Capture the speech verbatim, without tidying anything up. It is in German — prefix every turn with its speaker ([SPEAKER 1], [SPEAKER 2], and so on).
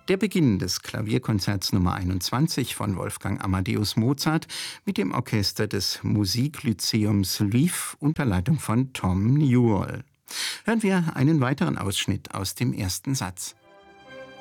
[SPEAKER 1] Der Beginn des Klavierkonzerts Nummer einundzwanzig von Wolfgang Amadeus Mozart mit dem Orchester des Musiklyzeums Lviv unter Leitung von Tom Newell. Hören wir einen weiteren Ausschnitt aus dem ersten Satz.